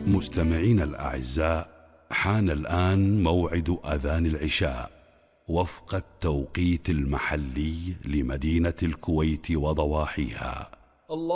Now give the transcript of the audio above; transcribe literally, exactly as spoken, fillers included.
مستمعين الأعزاء، حان الآن موعد أذان العشاء وفق التوقيت المحلي لمدينة الكويت وضواحيها.